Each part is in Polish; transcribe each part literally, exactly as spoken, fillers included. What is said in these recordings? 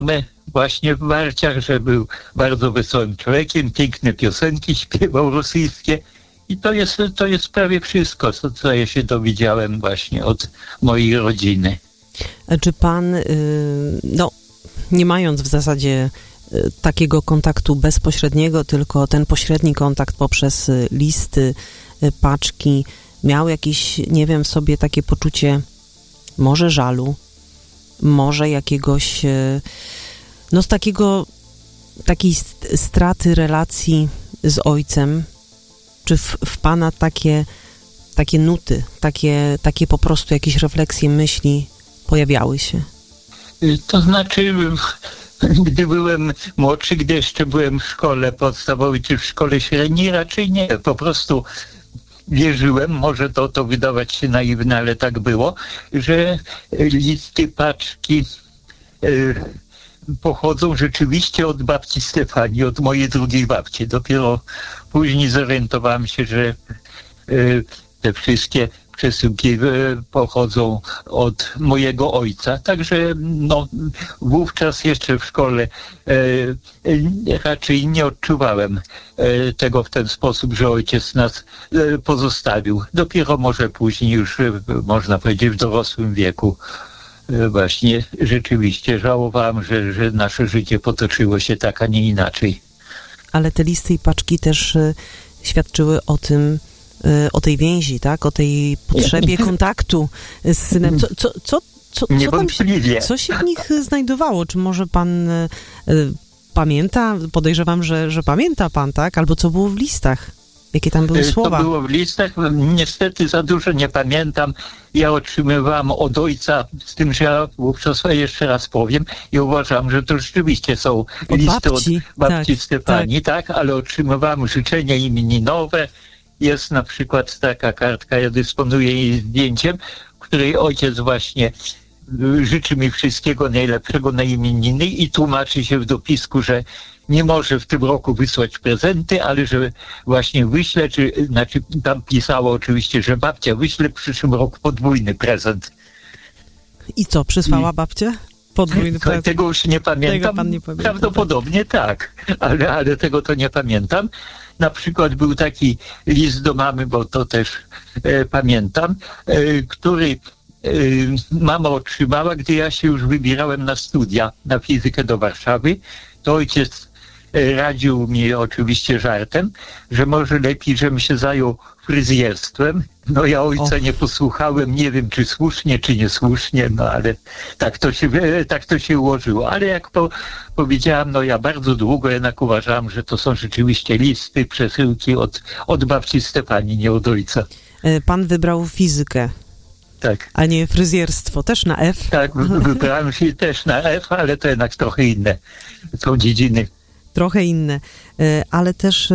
właśnie w Warciach, że był bardzo wesołym człowiekiem, piękne piosenki śpiewał rosyjskie i to jest, to jest prawie wszystko, co, co ja się dowiedziałem właśnie od mojej rodziny. A czy pan, no nie mając w zasadzie takiego kontaktu bezpośredniego, tylko ten pośredni kontakt poprzez listy, paczki, miał jakieś, nie wiem, w sobie takie poczucie może żalu, może jakiegoś, no z takiego, takiej straty relacji z ojcem, czy w, w pana takie, takie nuty, takie, takie po prostu jakieś refleksje, myśli pojawiały się? To znaczy, gdy byłem młodszy, gdy jeszcze byłem w szkole podstawowej czy w szkole średniej, raczej nie, po prostu wierzyłem, może to, to wydawać się naiwne, ale tak było, że listy, paczki y, pochodzą rzeczywiście od babci Stefanii, od mojej drugiej babci. Dopiero później zorientowałem się, że y, te wszystkie przesyłki pochodzą od mojego ojca. Także no, wówczas jeszcze w szkole e, raczej nie odczuwałem e, tego w ten sposób, że ojciec nas e, pozostawił. Dopiero może później już, e, można powiedzieć, w dorosłym wieku e, właśnie rzeczywiście żałowałem, że, że nasze życie potoczyło się tak, a nie inaczej. Ale te listy i paczki też e, świadczyły o tym, o tej więzi, tak? O tej potrzebie kontaktu z synem. Co, co, co, co, co, tam się, co się w nich znajdowało? Czy może pan y, pamięta? Podejrzewam, że, że pamięta pan, tak? Albo co było w listach? Jakie tam były słowa? To było w listach. Niestety za dużo nie pamiętam. Ja otrzymywałam od ojca, z tym, że ja wówczas jeszcze raz powiem i uważam, że to rzeczywiście są od listy babci. od babci tak, Stefanii, tak. tak? Ale otrzymywałam życzenia imieninowe. Jest na przykład taka kartka, ja dysponuję jej zdjęciem, w której ojciec właśnie życzy mi wszystkiego najlepszego na imieniny i tłumaczy się w dopisku, że nie może w tym roku wysłać prezenty, ale że właśnie wyśle, czy znaczy tam pisało oczywiście, że babcia wyśle w przyszłym roku podwójny prezent. I co, przysłała babcia? Podwójny prezent? Tego już nie pamiętam. Tego pan nie pamięta. Prawdopodobnie tak, ale, ale tego to nie pamiętam. Na przykład był taki list do mamy, bo to też e, pamiętam, e, który e, mama otrzymała, gdy ja się już wybierałem na studia, na fizykę do Warszawy. To ojciec e, radził mi oczywiście żartem, że może lepiej, żebym się zajął fryzjerstwem. No ja ojca oh. nie posłuchałem, nie wiem czy słusznie, czy niesłusznie, no ale tak to się, tak to się ułożyło. Ale jak po, powiedziałam, no ja bardzo długo jednak uważałam, że to są rzeczywiście listy, przesyłki od, od babci Stefanii, nie od ojca. Pan wybrał fizykę. Tak. A nie fryzjerstwo, też na F? Tak, wybrałem się też na F, ale to jednak trochę inne są dziedziny. Trochę inne, ale też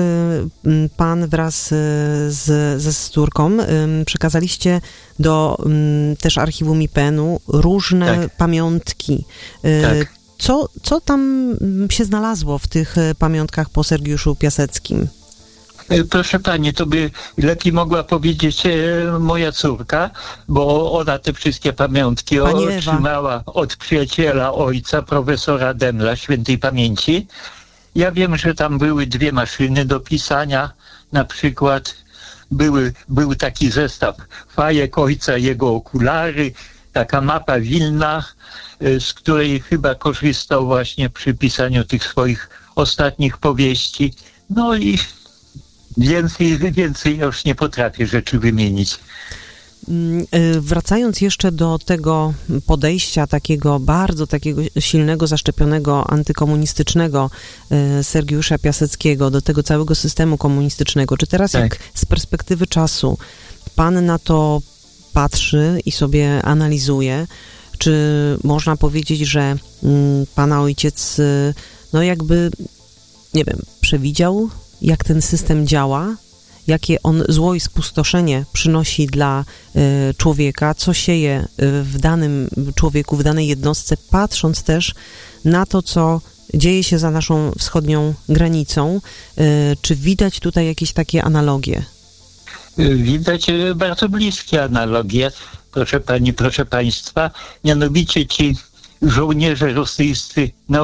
pan wraz z, ze córką przekazaliście do też archiwum I P N u różne tak. pamiątki. Tak. Co, co tam się znalazło w tych pamiątkach po Sergiuszu Piaseckim? Proszę pani, to by lepiej mogła powiedzieć moja córka, bo ona te wszystkie pamiątki pani otrzymała Ewa. Od przyjaciela ojca, profesora Demla, świętej pamięci. Ja wiem, że tam były dwie maszyny do pisania, na przykład były, był taki zestaw fajek ojca, jego okulary, taka mapa Wilna, z której chyba korzystał właśnie przy pisaniu tych swoich ostatnich powieści. No i więcej, więcej już nie potrafię rzeczy wymienić. Wracając jeszcze do tego podejścia takiego bardzo takiego silnego, zaszczepionego, antykomunistycznego Sergiusza Piaseckiego, do tego całego systemu komunistycznego, czy teraz tak. jak z perspektywy czasu pan na to patrzy i sobie analizuje, czy można powiedzieć, że pana ojciec no jakby, nie wiem, przewidział, jak ten system działa, jakie on zło i spustoszenie przynosi dla y, człowieka, co sieje y, w danym człowieku, w danej jednostce, patrząc też na to, co dzieje się za naszą wschodnią granicą. Y, czy widać tutaj jakieś takie analogie? Widać bardzo bliskie analogie, proszę pani, proszę państwa. Mianowicie ci żołnierze rosyjscy na